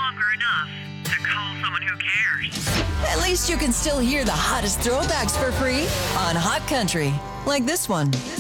longer enough to call someone who cares. At least you can still hear the hottest throwbacks for free on Hot Country, like this one.